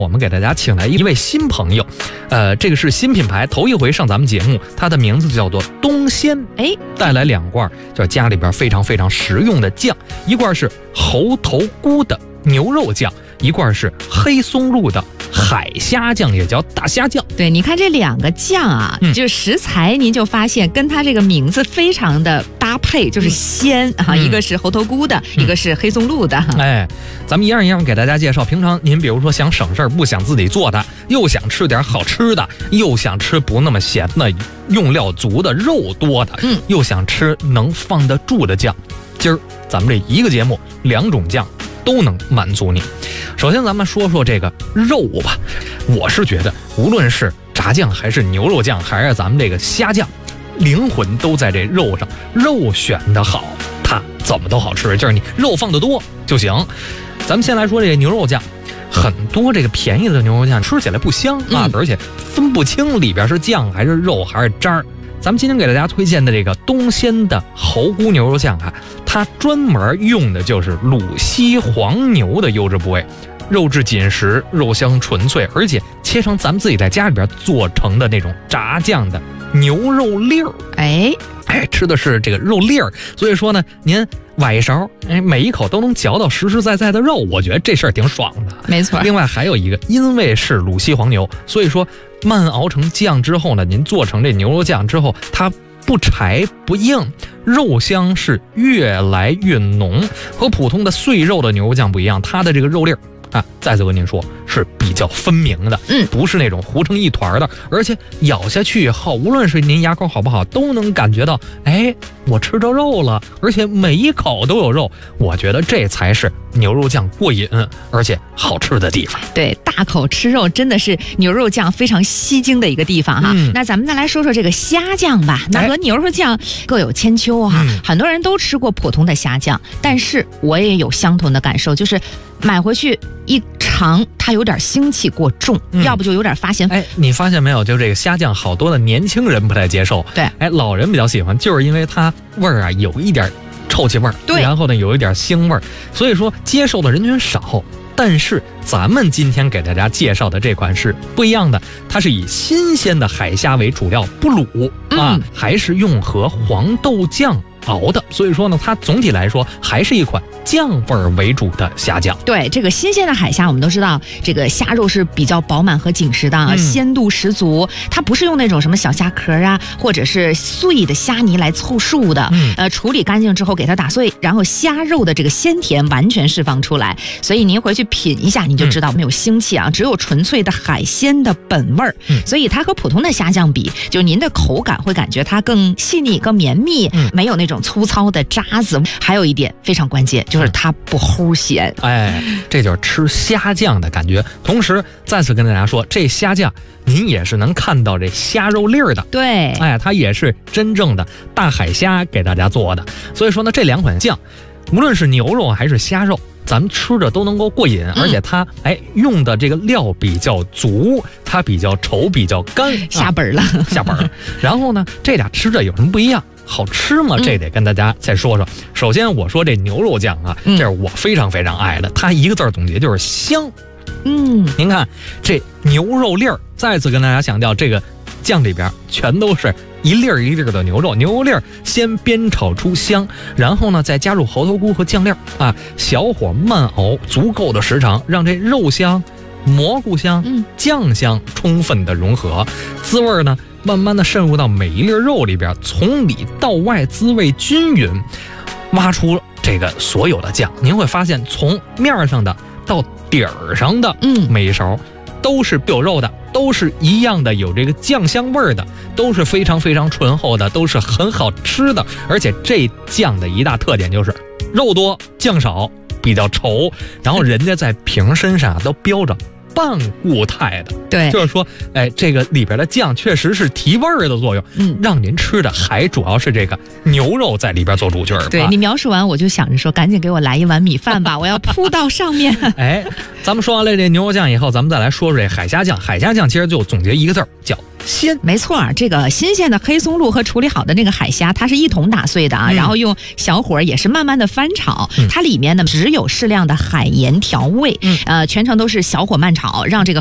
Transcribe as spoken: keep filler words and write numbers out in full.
我们给大家请来一位新朋友，呃，这个是新品牌，头一回上咱们节目，它的名字叫做东鲜。哎，带来两罐，就是家里边非常非常实用的酱，一罐是猴头菇的牛肉酱，一罐是黑松露的海虾酱，也叫大虾酱。 对，你看这两个酱啊，嗯、就是食材，您就发现跟它这个名字非常的搭配，就是鲜、嗯、啊，一个是猴头菇的，嗯、一个是黑松露的。 哎，咱们一样一样给大家介绍。平常您比如说想省事儿，不想自己做的，又想吃点好吃的，又想吃不那么咸的、用料足的、肉多的，嗯，又想吃能放得住的酱。今儿咱们这一个节目，两种酱都能满足你。首先咱们说说这个肉吧，我是觉得无论是炸酱还是牛肉酱还是咱们这个虾酱，灵魂都在这肉上，肉选得好它怎么都好吃，就是你肉放得多就行。咱们先来说这个牛肉酱，很多这个便宜的牛肉酱吃起来不香啊、嗯，而且分不清里边是酱还是肉还是渣儿。咱们今天给大家推荐的这个东鲜的猴菇牛肉酱啊，它专门用的就是鲁西黄牛的优质部位，肉质紧实，肉香纯粹，而且切成咱们自己在家里边做成的那种炸酱的牛肉粒儿。哎哎，吃的是这个肉粒儿，所以说呢，您崴一勺，哎，每一口都能嚼到实实在在的肉，我觉得这事儿挺爽的。 没错。 另外还有一个，因为是鲁西黄牛，所以说慢熬成酱之后呢，您做成这牛肉酱之后，它不柴不硬，肉香是越来越浓，和普通的碎肉的牛肉酱不一样，它的这个肉粒儿啊，再次跟您说是比较分明的，嗯，不是那种糊成一团的，而且咬下去以后，无论是您牙口好不好，都能感觉到，哎，我吃着肉了，而且每一口都有肉，我觉得这才是牛肉酱过瘾而且好吃的地方。 对，大口吃肉真的是牛肉酱非常吸睛的一个地方哈。嗯、那咱们再来说说这个虾酱吧，那和牛肉酱各有千秋哈、嗯。很多人都吃过普通的虾酱，但是我也有相同的感受，就是买回去一尝，它有点腥气过重、嗯，要不就有点发咸。 哎，你发现没有？就这个虾酱，好多的年轻人不太接受。 对， 哎，老人比较喜欢，就是因为它味儿啊有一点臭气味儿， 对， 然后呢有一点腥味儿，所以说接受的人群少。但是咱们今天给大家介绍的这款是不一样的，它是以新鲜的海虾为主料，不卤啊、嗯，还是用和黄豆酱熬的，所以说呢，它总体来说还是一款酱味儿为主的虾酱。 对，这个新鲜的海虾，我们都知道，这个虾肉是比较饱满和紧实的，嗯、鲜度十足。它不是用那种什么小虾壳啊，或者是碎的虾泥来凑数的。嗯，呃，处理干净之后给它打碎，然后虾肉的这个鲜甜完全释放出来。所以您回去品一下，你就知道没有腥气啊，嗯、只有纯粹的海鲜的本味儿。嗯，所以它和普通的虾酱比，就您的口感会感觉它更细腻、更绵密，嗯、没有那种。这种粗糙的渣子，还有一点非常关键，就是它不齁咸。 哎，这就是吃虾酱的感觉。同时，再次跟大家说，这虾酱您也是能看到这虾肉粒儿的。 对， 哎，它也是真正的大海虾给大家做的。所以说呢，这两款酱，无论是牛肉还是虾肉，咱们吃着都能够过瘾，而且它哎用的这个料比较足，它比较稠比较干， 下本了， 啊、下本了。然后呢，这俩吃着有什么不一样？好吃吗？这得跟大家再说说。嗯、首先我说这牛肉酱啊，这是我非常非常爱的，它一个字总结就是香。嗯，您看这牛肉粒儿，再次跟大家强调，这个酱里边全都是一粒儿一粒儿的牛肉，牛肉粒儿先煸炒出香，然后呢再加入猴头菇和酱料啊，小火慢熬足够的时长，让这肉香、蘑菇香、嗯、酱香充分的融合，滋味呢慢慢的渗入到每一粒肉里边，从里到外滋味均匀，挖出这个所有的酱，您会发现从面上的到底儿上的，嗯，每一勺都是有肉的，都是一样的有这个酱香味的，都是非常非常醇厚的，都是很好吃的。而且这酱的一大特点就是肉多酱少，比较稠，然后人家在瓶身上都标着半固态的， 对， 就是说，哎，这个里边的酱确实是提味儿的作用，嗯，让您吃的还主要是这个牛肉在里边做主角。 对，你描述完，我就想着说，赶紧给我来一碗米饭吧，我要铺到上面。 哎，咱们说完了这牛肉酱以后，咱们再来说说这海虾酱。海虾酱其实就总结一个字儿，叫鲜。 没错，这个新鲜的黑松露和处理好的那个海虾，它是一同打碎的啊，嗯、然后用小火也是慢慢的翻炒，嗯、它里面呢只有适量的海盐调味，嗯、呃，全程都是小火慢炒，让这个